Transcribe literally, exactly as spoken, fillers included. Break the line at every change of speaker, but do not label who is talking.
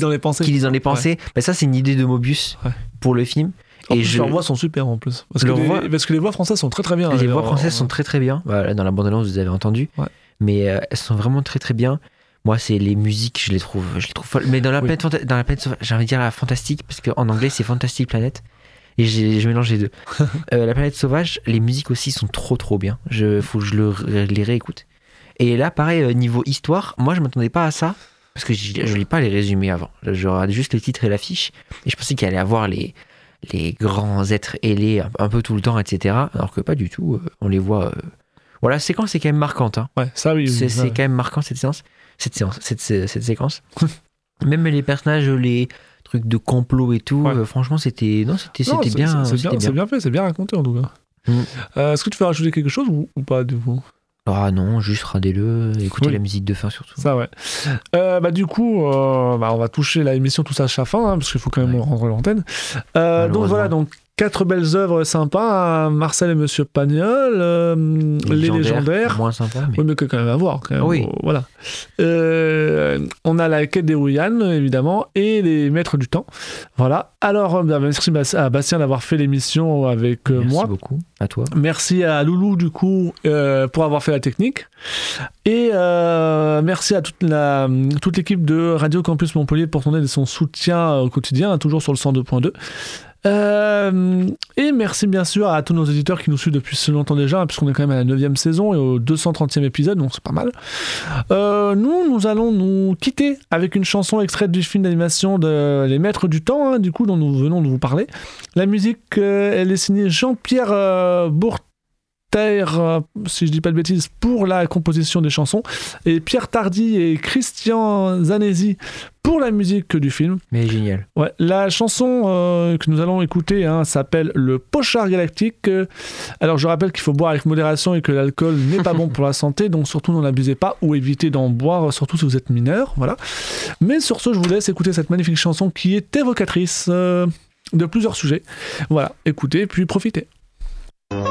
dans les pensées.
Qui lisent dans les pensées. Ouais. Bah, ça, c'est une idée de Mobius ouais. pour le film.
En
et
plus,
je...
leurs voix sont super en plus. Parce que, les,
voix...
parce que les voix françaises sont très très bien.
Les
alors,
voix françaises
en...
sont très très bien. Voilà, dans la bande-annonce, vous avez entendu.
Ouais.
Mais euh, elles sont vraiment très très bien. Moi, c'est les musiques, je les trouve, je les trouve folles. Mais dans la, oui. planète, fanta- dans la planète sauvage, j'ai envie de dire la fantastique, parce qu'en anglais, c'est Fantastic Planet. Et j'ai, je mélange les deux. euh, la planète sauvage, les musiques aussi sont trop trop bien. Il faut que je le, les réécoute. Et là, pareil, niveau histoire, moi, je ne m'attendais pas à ça, parce que je ne lis pas les résumés avant. Je regarde juste le titre et l'affiche. Et je pensais qu'il allait avoir les, les grands êtres ailés un, un peu tout le temps, et cetera. Alors que pas du tout. Euh, on les voit. Euh... Voilà, la séquence est quand même marquante. Hein.
Ouais, ça oui.
C'est,
oui,
c'est
ouais.
quand même marquant cette séance. Cette, séance, cette, cette, cette séquence. Même les personnages, les trucs de complot et tout, ouais. euh, franchement, c'était, non, c'était,
non,
c'était,
c'est,
bien,
c'est,
c'était
bien,
bien.
C'est bien fait, c'est bien raconté en tout cas. Mm. Euh, est-ce que tu veux rajouter quelque chose ou, ou pas du coup ?
Ah non, juste radez-le, écoutez
oui.
la musique de fin surtout.
Ça ouais. Euh, bah du coup, euh, bah, on va toucher la émission tout ça à sa fin, hein, parce qu'il faut quand même ouais. rendre l'antenne. Euh, donc voilà, donc quatre belles œuvres sympas, hein, Marcel et Monsieur Pagnol, euh, les, les légendaires.
Moins sympa, mais...
Oui, mais quand même à voir. Quand même.
Oui.
Bon, voilà. Euh, on a la quête des Rouyanes, évidemment, et les Maîtres du Temps. Voilà. Alors, bah, merci à Bastien d'avoir fait l'émission avec euh,
merci
moi.
Merci beaucoup. À toi.
Merci à Loulou, du coup, euh, pour avoir fait la technique. Et euh, merci à toute, la, toute l'équipe de Radio Campus Montpellier pour son aide et son soutien au quotidien, toujours sur le cent deux point deux. Euh, et merci bien sûr à tous nos éditeurs qui nous suivent depuis si longtemps déjà, puisqu'on est quand même à la neuvième saison et au deux cent trentième épisode, donc c'est pas mal. Euh, nous, nous allons nous quitter avec une chanson extraite du film d'animation de Les Maîtres du Temps, hein, du coup, dont nous venons de vous parler. La musique, euh, elle est signée Jean-Pierre euh, Bourtet, Euh, si je dis pas de bêtises, pour la composition des chansons, et Pierre Tardy et Christian Zanesi pour la musique du film.
Mais génial.
Ouais, la chanson euh, que nous allons écouter hein, s'appelle Le Pochard Galactique. Alors je rappelle qu'il faut boire avec modération et que l'alcool n'est pas bon pour la santé, donc surtout n'en abusez pas ou évitez d'en boire, surtout si vous êtes mineur. Voilà. Mais sur ce, je vous laisse écouter cette magnifique chanson qui est évocatrice euh, de plusieurs sujets. Voilà, écoutez puis profitez.